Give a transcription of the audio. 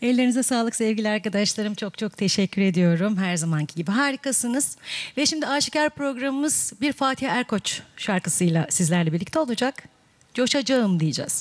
Ellerinize sağlık sevgili arkadaşlarım. Çok çok teşekkür ediyorum. Her zamanki gibi harikasınız. Ve şimdi Aşikar programımız bir Fatih Erkoç şarkısıyla sizlerle birlikte olacak. Coşacağım diyeceğiz.